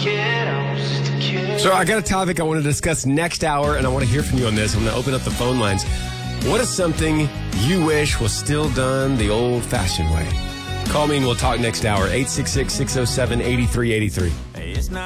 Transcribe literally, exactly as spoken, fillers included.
So I got a topic I want to discuss next hour, and I want to hear from you on this. I'm going to open up the phone lines. What is something you wish was still done the old-fashioned way? Call me and we'll talk next hour. eight six six, six oh seven, eight three eight three.